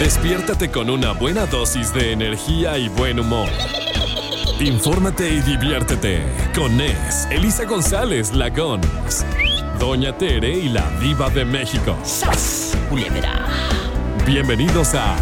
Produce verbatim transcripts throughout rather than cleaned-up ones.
Despiértate con una buena dosis de energía y buen humor. Infórmate y diviértete con Ness, Elisa González, la Gons, Doña Tere y la Diva de México. ¡Sas! Culebra. Bienvenidos a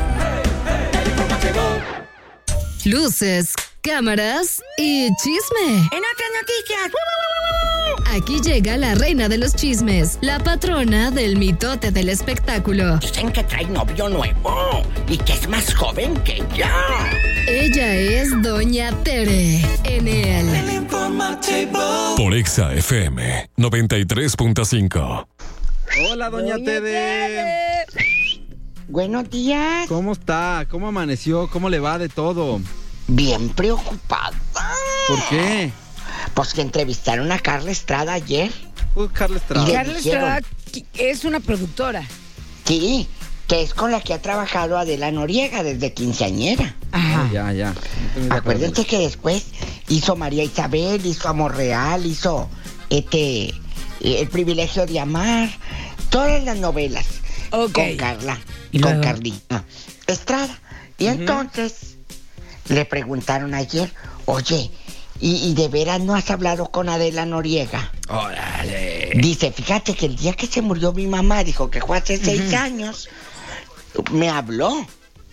Luces, cámaras y chisme. En otras noticias. Aquí llega la reina de los chismes, la patrona del mitote del espectáculo. Dicen que trae novio nuevo y que es más joven que ella. Ella es Doña Tere en el por Exa F M noventa y tres punto cinco. Hola, Doña, Doña Tere. Tere. Buenos días. ¿Cómo está? ¿Cómo amaneció? ¿Cómo le va de todo? Bien preocupada. ¿Por qué? Pues que entrevistaron a Carla Estrada ayer. Uh, Carla Estrada. Carla Estrada es una productora. Sí, que es con la que ha trabajado Adela Noriega desde quinceañera. Ajá. Oh, ya, ya. No Acuérdense que después hizo María Isabel, hizo Amor Real, hizo este El Privilegio de Amar, todas las novelas okay. con Carla, ¿Y con luego? Carlita Estrada. Y uh-huh. entonces le preguntaron ayer, oye, ¿y, ¿y de veras no has hablado con Adela Noriega? Órale. Dice, fíjate que el día que se murió mi mamá, dijo que fue hace uh-huh. seis años, me habló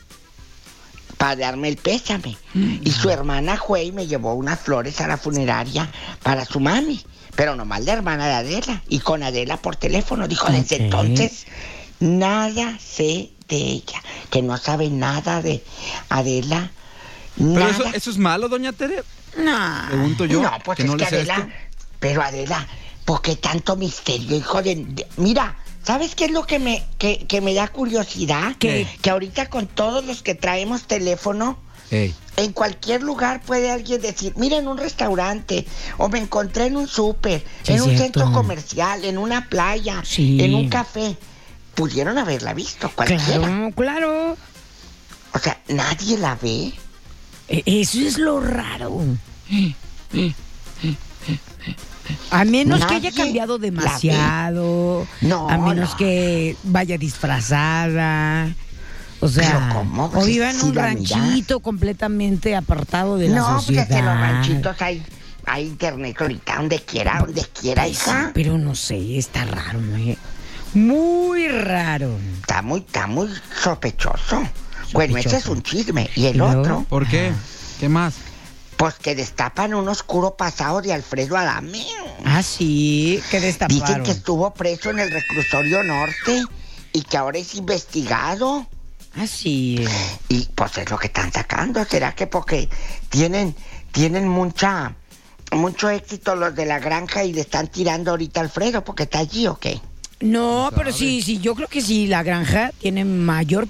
para darme el pésame. Uh-huh. Y su hermana fue y me llevó unas flores a la funeraria para su mami. Pero nomás la hermana de Adela. Y con Adela por teléfono. Dijo, okay. desde entonces, nada sé de ella. Que no sabe nada de Adela. ¿Pero nada. Eso, eso es malo, Doña Tere? No. Pregunto yo. No, pues que es no que le Adela... esto. Pero Adela, ¿por qué tanto misterio, hijo de...? de mira... ¿Sabes qué es lo que me, que, que me da curiosidad? ¿Qué? Que ahorita con todos los que traemos teléfono, hey. en cualquier lugar puede alguien decir, mira, en un restaurante, o me encontré en un súper, sí, en un cierto. centro comercial, en una playa, sí. en un café. Pudieron haberla visto, cualquiera. Claro, claro. O sea, ¿nadie la ve? Eso es lo raro. A menos Nadie que haya cambiado demasiado, no, a menos no. que vaya disfrazada, o sea, ¿cómo? o viva en un ranchito miras? completamente apartado de la no, sociedad. No, porque en los ranchitos hay, hay internet ahorita, donde quiera, donde quiera, hija. Sí, pero no sé, está raro, ¿no? Muy raro. Está muy, está muy sospechoso. sospechoso. Bueno, ese es un chisme. ¿Y el ¿Y otro? ¿Por qué? ¿Qué más? Pues que destapan un oscuro pasado de Alfredo Adame. Ah, sí, que destaparon. Dicen que estuvo preso en el reclusorio norte y que ahora es investigado. Ah, sí. Y pues es lo que están sacando. ¿Será que porque tienen, tienen mucha, mucho éxito los de la granja y le están tirando ahorita a Alfredo porque está allí o qué? No, pero sí, sí, yo creo que sí, la granja tiene mayor